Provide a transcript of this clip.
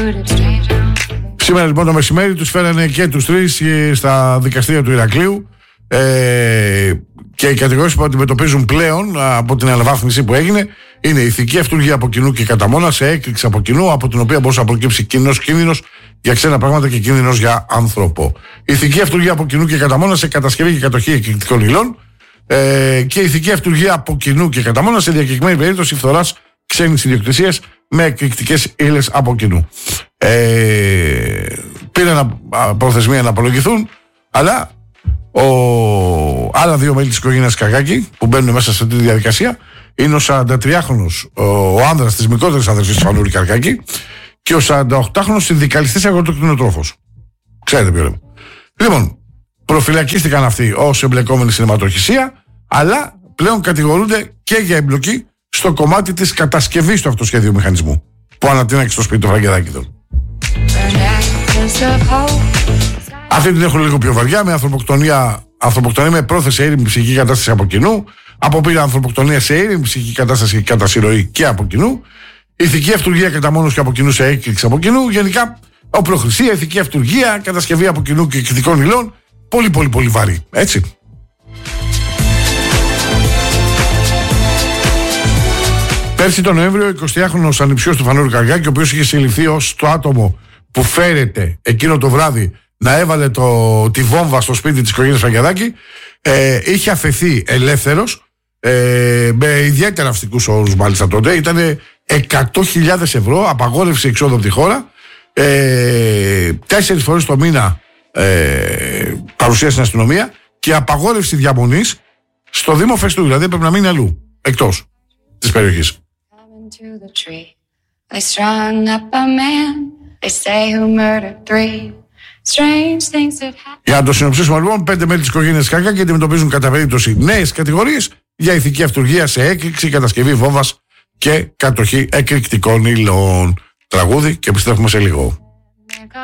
Σήμερα λοιπόν το μεσημέρι τους φέρανε και τους τρεις στα δικαστήρια του Ηρακλείου και οι κατηγορίες που αντιμετωπίζουν πλέον από την αναβάθμιση που έγινε είναι ηθική αυτούργια από κοινού και κατά μόνα σε έκρηξη από κοινού, από την οποία μπορούσε να προκύψει κοινός κίνδυνος για ξένα πράγματα και κίνδυνος για άνθρωπο. Ηθική αυτούργια από κοινού και κατά μόνα σε κατασκευή και κατοχή εκρηκτικών υλών και ηθική αυτούργια από κοινού και κατά μόνα σε διακεκριμένη περίπτωση φθοράς ξένης ιδιοκτησίας με εκρηκτικές ύλες από κοινού. Πήραν προθεσμία να απολογηθούν, αλλά άλλα δύο μέλη της οικογένειας Καργάκη που μπαίνουν μέσα σε αυτή τη διαδικασία είναι ο 43χρονος ο άνδρας της μικρότερης αδερφής του Φανούρη Καργάκη και ο 48χρονος συνδικαλιστής αγροτοκτηνοτρόφος. Ξέρετε ποιο λέμε. Λοιπόν, προφυλακίστηκαν αυτοί ως εμπλεκόμενοι στην αιματοχυσία, αλλά πλέον κατηγορούνται και για εμπλοκή στο κομμάτι της κατασκευής του αυτοσχέδιου μηχανισμού που ανατείναξε στο σπίτι του Φραγκεδάκηδων. Αυτή την έχουν λίγο πιο βαριά, με ανθρωποκτονία με πρόθεση σε ήρεμη ψυχική κατάσταση από κοινού, απόπειρα ανθρωποκτονία σε ήρεμη ψυχική κατάσταση κατά συρροή και από κοινού, ηθική αυτουργία κατά μόνος και από κοινού σε έκρηξη από κοινού, γενικά οπλοχρησία, ηθική αυτουργία, κατασκευή από κοινού και εκρηκτικών υλών, πολύ βαρύ, έτσι. Πέρσι τον Νοέμβριο, ο 20χρονος ανιψιός του Φανούρη Καργάκη, ο οποίος είχε συλληφθεί ως το άτομο που φέρεται εκείνο το βράδυ να έβαλε τη βόμβα στο σπίτι της οικογένειας Φραγκεδάκη, είχε αφαιθεί ελεύθερος με ιδιαίτερα αυστικούς όρους μάλιστα τότε. Ήταν 100.000 ευρώ, απαγόρευση εξόδου από τη χώρα, 4 φορές το μήνα παρουσία στην αστυνομία και απαγόρευση διαμονής στο Δήμο Φεστού, δηλαδή πρέπει να μείνει αλλού, εκτός της περιοχής. Για να το συνοψίσουμε λοιπόν, 5 μέλη της οικογένειας Καργάκη και αντιμετωπίζουν κατά περίπτωση νέες κατηγορίες για ηθική αυτουργία σε έκρηξη, κατασκευή βόμβας και κατοχή εκρηκτικών υλών. Τραγούδι και επιστρέφουμε σε λίγο.